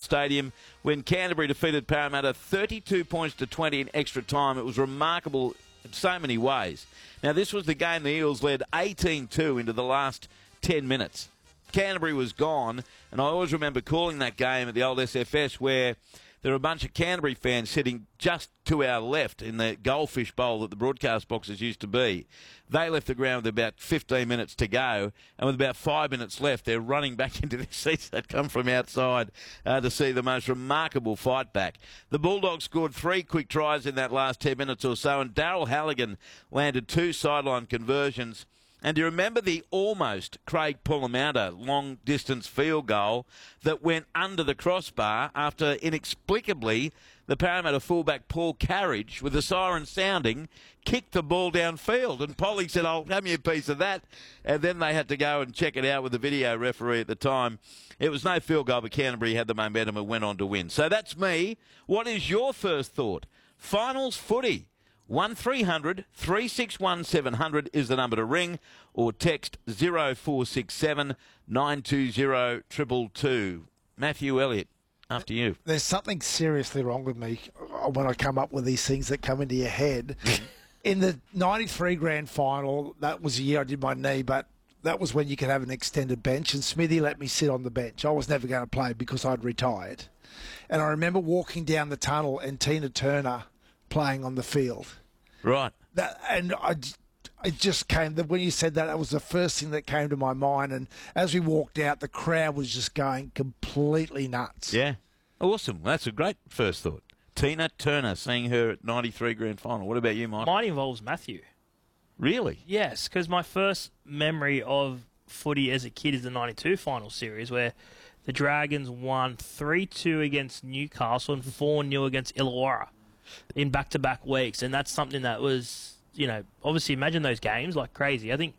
Stadium when Canterbury defeated Parramatta 32 points to 20 in extra time. It was remarkable in so many ways. Now, this was the game the Eels led 18-2 into the last 10 minutes. Canterbury was gone, and I always remember calling that game at the old SFS where there were a bunch of Canterbury fans sitting just to our left in the goldfish bowl that the broadcast boxes used to be. They left the ground with about 15 minutes to go, and with about 5 minutes left, they're running back into their seats. They'd come from outside to see the most remarkable fight back. The Bulldogs scored 3 quick tries in that last 10 minutes or so, and Darryl Halligan landed 2 sideline conversions. And do you remember the almost Craig Pulamouta long-distance field goal that went under the crossbar after inexplicably the Parramatta fullback Paul Carriage, with the siren sounding, kicked the ball downfield? And Polly said, "I'll have me a piece of that." And then they had to go and check it out with the video referee at the time. It was no field goal, but Canterbury had the momentum and went on to win. So that's me. What is your first thought? Finals footy. 1300 361 700 is the number to ring, or text 0467 920 222. Matthew Elliott, after you. There's something seriously wrong with me when I come up with these things that come into your head. In the 93 grand final, that was the year I did my knee, but that was when you could have an extended bench, and Smithy let me sit on the bench. I was never going to play because I'd retired. And I remember walking down the tunnel and Tina Turner playing on the field. Right. It just came, when you said that, that was the first thing that came to my mind. And as we walked out, the crowd was just going completely nuts. Yeah. Awesome. That's a great first thought. Tina Turner, seeing her at 93 grand final. What about you, Mike? Mine involves Matthew. Really? Yes, because my first memory of footy as a kid is the 92 final series where the Dragons won 3-2 against Newcastle and 4-0 against Illawarra in back-to-back weeks, and that's something that was, obviously imagine those games like crazy. I think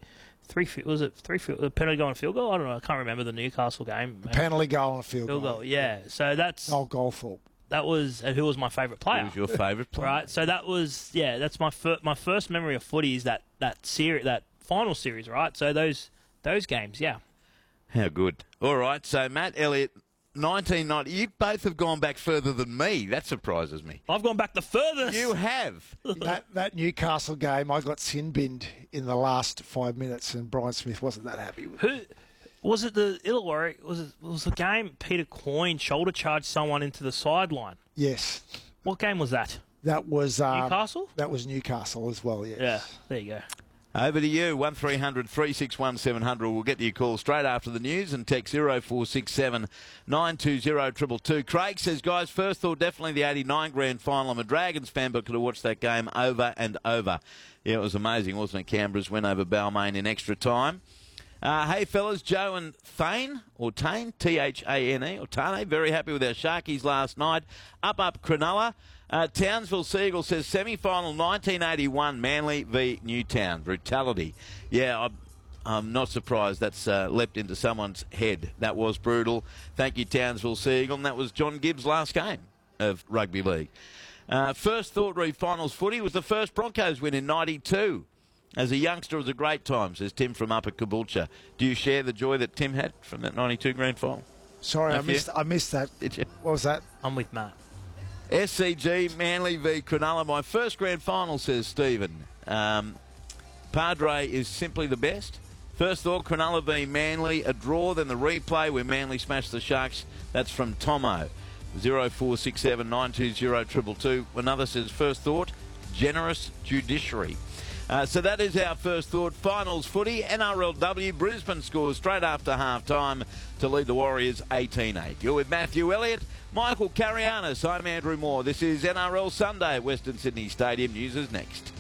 the penalty goal and field goal? I don't know. I can't remember the Newcastle game. Penalty goal and field goal. Yeah. So that's goal fault. That was who was my favourite player. Who was your favourite player? Right. So that was that's my first memory of footy is that series, that final series. Right. So those games. Yeah. How good. All right. So Matt Elliott. 1990. You both have gone back further than me. That surprises me. I've gone back the furthest. You have. that Newcastle game, I got sin-binned in the last 5 minutes, and Brian Smith wasn't that happy with it. Who was it? The Illawarra was the game. Peter Coyne shoulder charged someone into the sideline. Yes. What game was that? That was Newcastle. That was Newcastle as well. Yes. Yeah. There you go. Over to you, 1300 361 700. We'll get to your call straight after the news and text 0467 920 222. Craig says, guys, first thought definitely the 89 grand final. I'm a Dragons fan, but could have watched that game over and over. Yeah, it was amazing, wasn't it? Canberra's win over Balmain in extra time. Hey, fellas, Joe and Thane, or Tane, T-H-A-N-E, or Tane, very happy with our Sharkies last night. Up, Cronulla. Townsville Seagull says semi-final 1981, Manly v Newtown. Brutality. Yeah, I'm not surprised that's leapt into someone's head. That was brutal. Thank you, Townsville Seagull. And that was John Gibbs' last game of rugby league. First thought finals footy was the first Broncos win in 92. As a youngster, it was a great time, says Tim from Upper Caboolture. Do you share the joy that Tim had from that 92 grand final? Sorry, I missed that. Did you? What was that? I'm with Matt. SCG, Manly v Cronulla. My first grand final, says Stephen. Padre is simply the best. First thought, Cronulla v Manly. A draw, then the replay where Manly smashed the Sharks. That's from Tomo. 0467 920 222. Another says, first thought, generous judiciary. So that is our first thought. Finals footy, NRLW. Brisbane scores straight after half-time to lead the Warriors 18-8. You're with Matthew Elliott, Michael Carianis. I'm Andrew Moore. This is NRL Sunday at Western Sydney Stadium. News is next.